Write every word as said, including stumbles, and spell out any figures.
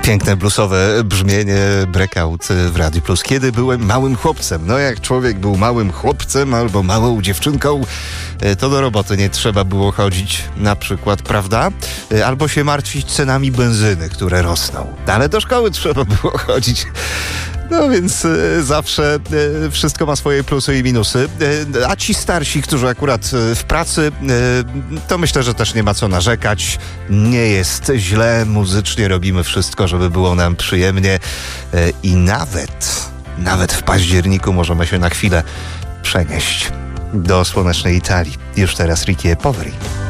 Piękne bluesowe brzmienie Breakout w Radiu Plus. Kiedy byłem małym chłopcem? No jak człowiek był małym chłopcem albo małą dziewczynką, to do roboty nie trzeba było chodzić, na przykład, prawda? Albo się martwić cenami benzyny, które rosną. Ale do szkoły trzeba było chodzić. No więc e, zawsze e, wszystko ma swoje plusy i minusy. E, a ci starsi, którzy akurat e, w pracy, e, to myślę, że też nie ma co narzekać. Nie jest źle, muzycznie robimy wszystko, żeby było nam przyjemnie. E, I nawet, nawet w październiku możemy się na chwilę przenieść do słonecznej Italii. Już teraz Ricky e Poveri.